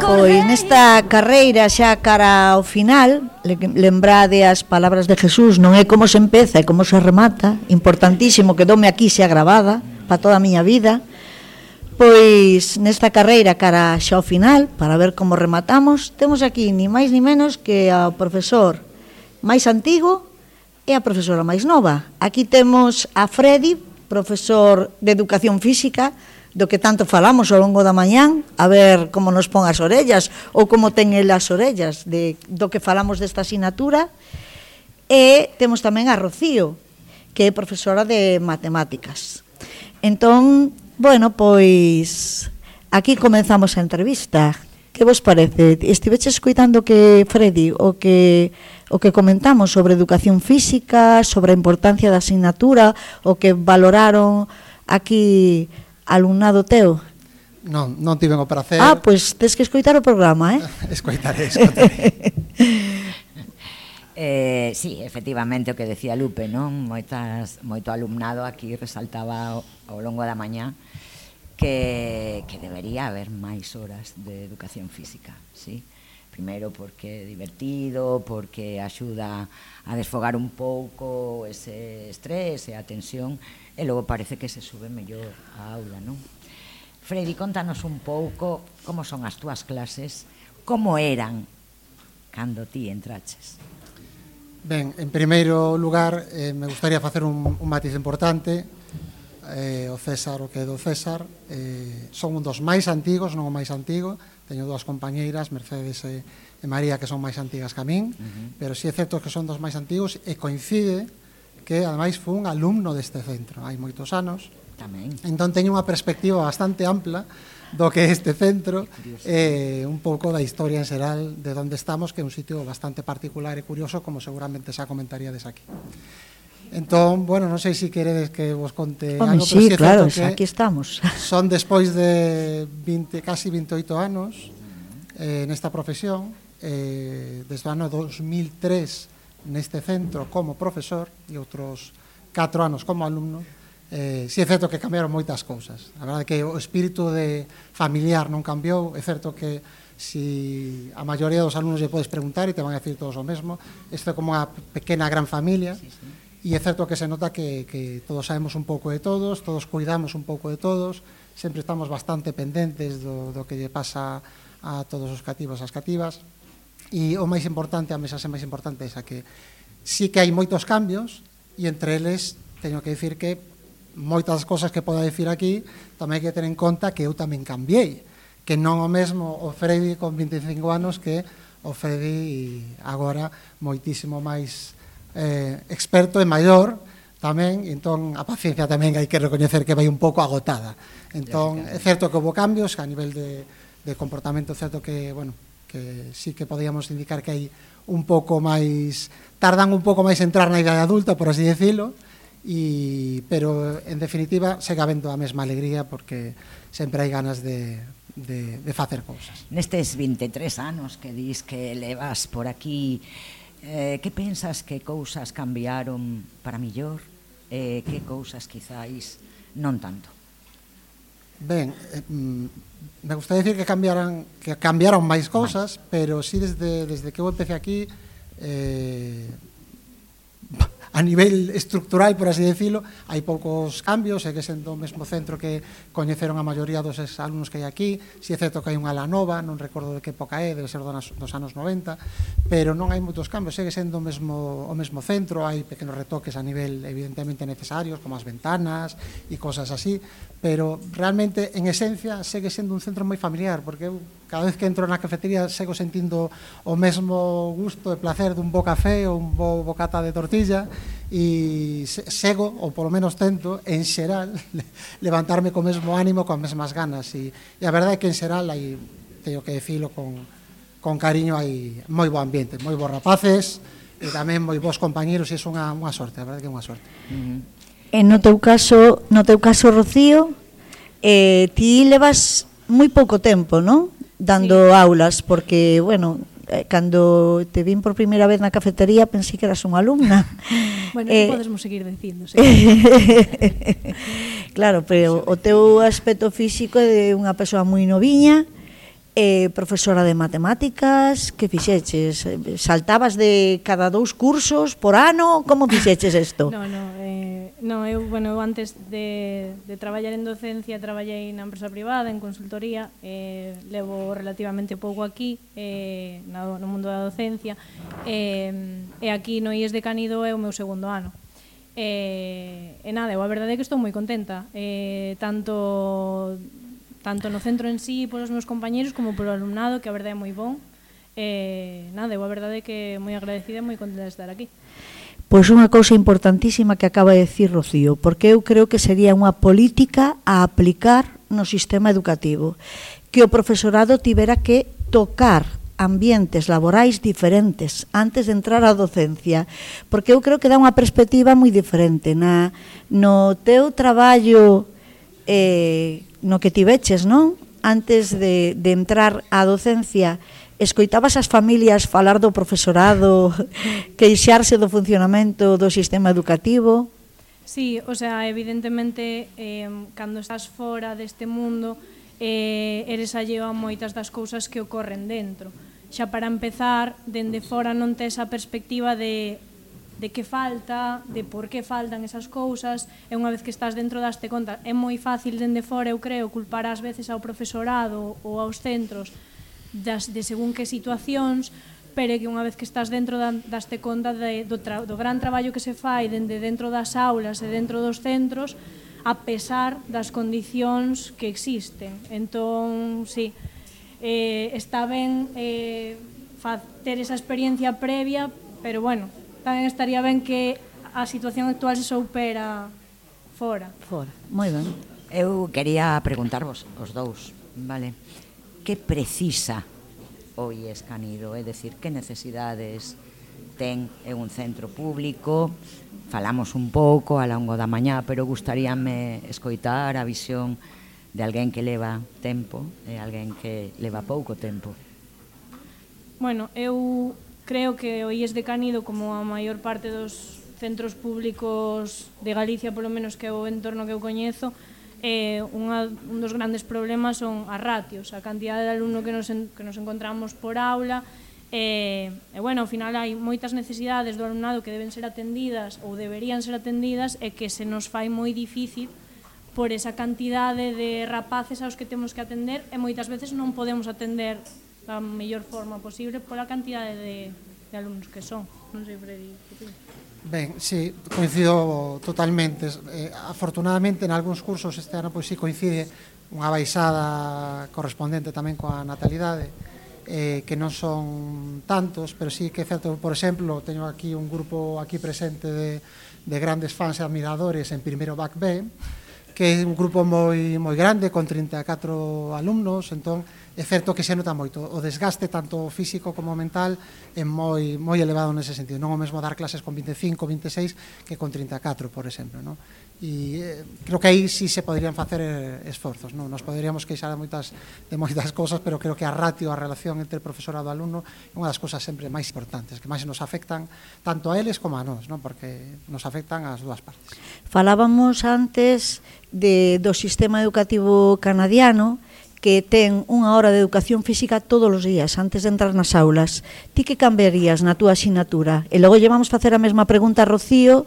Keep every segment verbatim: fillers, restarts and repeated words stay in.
Pois nesta carreira xa cara ao final, lembrade as palabras de Jesús, non é como se empeza, é como se remata. Importantísimo, quedoume aquí xa gravada para toda a miña vida. Pois nesta carreira cara xa ao final, para ver como rematamos, temos aquí ni máis ni menos que ao profesor máis antigo e a profesora máis nova. Aquí temos a Freddy, profesor de Educación Física, do que tanto falamos ao longo da mañán, a ver como nos pon as orellas ou como ten ele as orellas de, do que falamos desta asignatura. E temos tamén a Rocío, que é profesora de Matemáticas. Entón, bueno, pois aquí comenzamos a entrevista. Que vos parece? Estiveches escoitando que Freddy o que o que comentamos sobre educación física, sobre a importancia da asignatura, o que valoraron aquí alumnado teu? Non, non tiven o prazer. Ah, pois tes que escoitar o programa, eh? Escoitaré, escoitaré. eh, sí, efectivamente, o que decía Lupe, non? Moitas, moito alumnado aquí resaltaba ao, ao longo da mañá que, que debería haber máis horas de educación física, sí? Primeiro porque é divertido, porque axuda a desfogar un pouco ese estrés e a tensión, e logo parece que se sube mellor a aula, non? Freddy, contanos un pouco como son as túas clases, como eran cando ti entraches. Ben, en primeiro lugar, eh, me gustaría facer un, un matiz importante. Eh, o César, o que é do César, eh, son un dos máis antigos, non o máis antigo. Teño dúas compañeiras, Mercedes e, e María, que son máis antigas que a min, uh-huh. Pero si é certo que son dos máis antigos e coincide que ademais fui un alumno deste centro hai moitos anos. Tamén. Entón teño unha perspectiva bastante ampla do que é este centro e eh, un pouco da historia en xeral de onde estamos, que é un sitio bastante particular e curioso, como seguramente xa comentaríades aquí. Entón, bueno, non sei se queredes que vos conte Home, algo, sí, pero si é claro, certo que aquí estamos. Son despois de vinte, casi veintioito anos eh, nesta profesión, eh, desde o ano dos mil tres neste centro como profesor e outros catro anos como alumno. Eh, si é certo que cambiaron moitas cousas. A verdade é que o espírito de familiar non cambiou. É certo que si a maioría dos alumnos lle podes preguntar e te van a decir todos o mesmo. Isto é como unha pequena gran familia. Sí, sí. E é certo que se nota que, que todos sabemos un pouco de todos, todos cuidamos un pouco de todos, sempre estamos bastante pendentes do, do que lle pasa a todos os cativos e as cativas. E o máis importante, a mensaxe máis importante é esa, que sí que hai moitos cambios, e entre eles teño que dicir que moitas cosas que podo dicir aquí tamén hai que ter en conta que eu tamén cambiei, que non o mesmo o Freddy con vinte e cinco anos que o Freddy agora moitísimo máis eh, experto e maior tamén, entón a paciencia tamén hai que recoñecer que vai un pouco agotada. Entón é certo que houve cambios a nivel de, de comportamento, é certo que, bueno, que sí que podíamos indicar que hai un pouco máis, tardan un pouco máis en entrar na idade adulta, por así decirlo, e, pero en definitiva segue habendo a mesma alegría porque sempre hai ganas de, de, de facer cousas. Nestes vinte e tres anos que dis que levas por aquí, eh, que pensas que cousas cambiaron para millor? Eh, que cousas quizáis non tanto? Ben, eh, me gustaría decir que cambiaran que cambiaron máis cousas, pero sí desde, desde que eu empecé aquí eh, a nivel estructural, por así decirlo, hai poucos cambios, segue sendo o mesmo centro que coñeceron a maioría dos alumnos que hai aquí. Si é certo que hai unha ala nova, non recordo de que época é, debe ser dos anos noventa, pero non hai moitos cambios, segue sendo o mesmo, o mesmo centro, hai pequenos retoques a nivel evidentemente necesarios, como as ventanas e cosas así, pero realmente, en esencia, segue sendo un centro moi familiar, porque eu cada vez que entro na cafetería sigo sentindo o mesmo gusto e placer dun bo café ou un bo bocata de tortilla, e sego, ou polo menos tento, en xeral, levantarme co mesmo ánimo, coas mesmas ganas, e, e a verdade é que en xeral hai, teño que decirlo con, con cariño, hai moi bo ambiente, moi bons rapaces, e tamén moi bons compañeros, e é unha, unha sorte, a verdade é que é unha sorte. Uh-huh. E no teu caso, no teu caso, Rocío, eh, ti levas moi pouco tempo, non? Dando sí. aulas, porque, bueno, eh, cando te vin por primeira vez na cafetería pensei que eras unha alumna. Bueno, eh, podemos seguir dicindo, sí. Eh, claro, pero o teu aspecto físico é de unha persoa moi noviña, eh, profesora de matemáticas, que fixeches? Saltabas de cada dous cursos por ano? Como fixeches isto? No, no, eh, no eu, bueno, eu antes de, de traballar en docencia traballei na empresa privada, en consultoría, eh, levo relativamente pouco aquí, eh, no, no mundo da docencia, eh, e aquí no I E S de Canido é o meu segundo ano. E, e nada, eu a verdade é que estou moi contenta, eh, tanto... tanto no centro en sí, polos meus compañeros, como polo alumnado, que a verdade é moi bon. E, nada, eu a verdade é que moi agradecida e moi contenta de estar aquí. Pois unha cousa importantísima que acaba de decir Rocío, porque eu creo que sería unha política a aplicar no sistema educativo, que o profesorado tivera que tocar ambientes laborais diferentes antes de entrar á docencia, porque eu creo que dá unha perspectiva moi diferente. Na, no teu traballo eh, no que tiveches, non? Antes de, de entrar á docencia, escoitabas as familias falar do profesorado, queixarse do funcionamento do sistema educativo? Sí, o sea, evidentemente, eh, cando estás fora deste mundo, eh, eres alleo a moitas das cousas que ocorren dentro. Xa para empezar, dende fora non tes a perspectiva de de que falta, de por que faltan esas cousas, e unha vez que estás dentro daste conta. É moi fácil dende fora, eu creo, culpar ás veces ao profesorado ou aos centros das, de según que situacións, pero que unha vez que estás dentro daste conta de, do, tra, do gran traballo que se fai dende dentro das aulas e dentro dos centros, a pesar das condicións que existen. Entón, sí, eh, está ben eh, ter esa experiencia previa, pero bueno, tamén estaría ben que a situación actual se soupera fora. Fora, moi ben. Eu quería preguntarvos os dous, vale? Que precisa o I E S Canido? É dicir, que necesidades ten un centro público? Falamos un pouco ao longo da mañá, pero gustaríame escoitar a visión de alguén que leva tempo e alguén que leva pouco tempo. Bueno, eu creo que o I E S de Canido, como a maior parte dos centros públicos de Galicia, polo menos que é o entorno que eu coñezo, eh, unha, un dos grandes problemas son as ratios, a cantidade de alumno que nos, en, que nos encontramos por aula, e, e bueno, ao final hai moitas necesidades do alumnado que deben ser atendidas ou deberían ser atendidas e que se nos fai moi difícil por esa cantidade de rapaces aos que temos que atender e moitas veces non podemos atender da mellor forma posible pola cantidade de, de alumnos que son. Non sei, Freddy, que ti? Ben, sí, coincido totalmente. Eh, afortunadamente, en algúns cursos este ano pois sí coincide unha baixada correspondente tamén coa natalidade, eh, que non son tantos, pero sí que é certo, por exemplo, teño aquí un grupo aquí presente de, de grandes fans e admiradores en primeiro B A C B, que é un grupo moi moi grande, con trinta e catro alumnos, entón é certo que se nota moito. O desgaste tanto físico como mental é moi moi elevado nese sentido. Non o mesmo dar clases con vinte e cinco, vinte e seis que con trinta e catro, por exemplo, non? E eh, creo que aí sí se poderían facer eh, esforzos, non? Nos poderíamos queixar de moitas de moitas cousas, pero creo que a ratio, a relación entre profesorado e alumno é unha das cousas sempre máis importantes, que máis nos afectan tanto a eles como a nós, non? Porque nos afectan as dúas partes. Falábamos antes de, do sistema educativo canadiano, que ten unha hora de educación física todos os días antes de entrar nas aulas. Ti que cambiarías na túa asignatura? E logo llevamos facer a mesma pregunta a Rocío,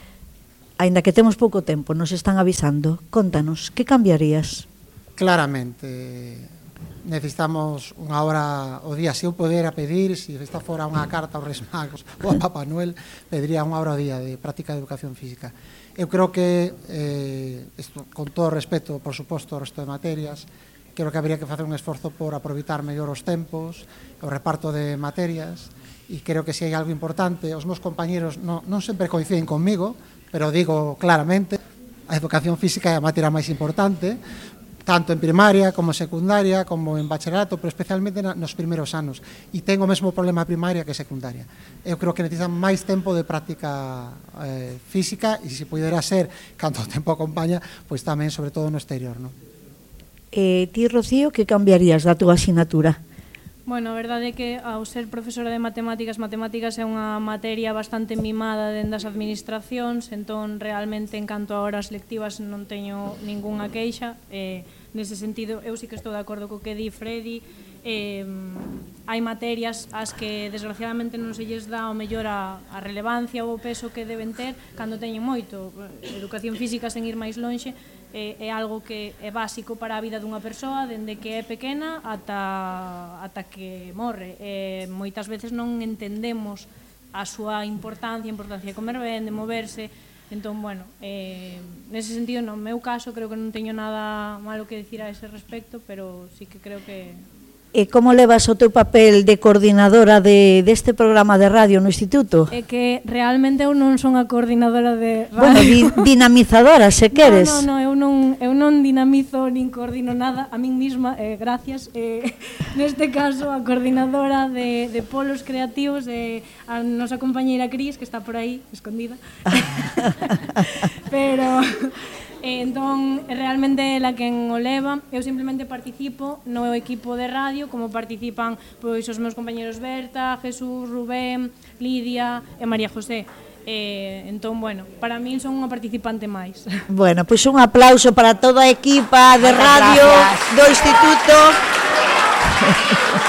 aínda que temos pouco tempo, nos están avisando. Contanos, que cambiarías? Claramente, necesitamos unha hora o día. Se eu podera pedir, se esta fora unha carta aos Reis Magos ou a Papá Noel, pediría unha hora o día de práctica de educación física. Eu creo que, eh, esto, con todo o respeto, por suposto, ao resto de materias, creo que habría que facer un esforzo por aproveitar mellor os tempos, o reparto de materias, e creo que se hai algo importante, os meus compañeros non, non sempre coinciden conmigo, pero digo claramente, a educación física é a materia máis importante, tanto en primaria como en secundaria, como en bacharelato, pero especialmente nos primeiros anos. E ten o mesmo problema primaria que secundaria. Eu creo que necesitan máis tempo de práctica eh, física, e se pudera ser, canto o tempo acompaña, pois tamén, sobre todo, no exterior, non? Eh, ti, Rocío, que cambiarías da túa asignatura? Bueno, a verdade é que ao ser profesora de matemáticas, matemáticas é unha materia bastante mimada dentro das administracións, entón realmente en canto a horas lectivas non teño ningunha queixa. Eh, nese sentido, eu sí que estou de acordo co que di Freddy, eh, hai materias ás que desgraciadamente non se lles dá o mellor a, a relevancia ou o peso que deben ter cando teñen moito. Educación física, sen ir máis lonxe, é, é algo que é básico para a vida dunha persoa dende que é pequena ata, ata que morre. E moitas veces non entendemos a súa importancia, a importancia de comer ben, de moverse. Entón, bueno, eh, nese sentido, no meu caso, creo que non teño nada malo que dicir a ese respecto, pero sí que creo que... E como levas o teu papel de coordinadora de, deste programa de radio no Instituto? É que realmente eu non son a coordinadora de radio. Bueno, di, dinamizadora, se queres. No, no, no, eu non, eu non dinamizo nin coordino nada a min misma, eh, gracias. Eh, neste caso, a coordinadora de, de polos creativos é eh, a nosa compañeira Cris, que está por aí, escondida. Pero... E entón, realmente ela quen o leva, eu simplemente participo no equipo de radio, como participan pois os meus compañeros Berta, Jesús, Rubén, Lidia e María José. E, entón, bueno, para min son unha participante máis. Bueno, pois un aplauso para toda a equipa de radio do Instituto.